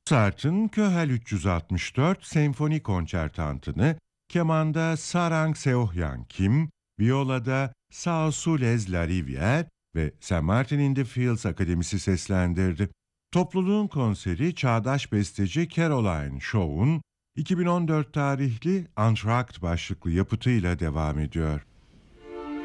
Mozart'ın Köhel 364 Senfoni Konçertantı'nı kemanda Sarang Seohyan Kim, viyolada Sao Sules Lariviere ve St. Martin in the Fields Akademisi seslendirdi. Topluluğun konseri çağdaş besteci Caroline Shaw'un 2014 tarihli Entr'acte başlıklı yapıtıyla devam ediyor.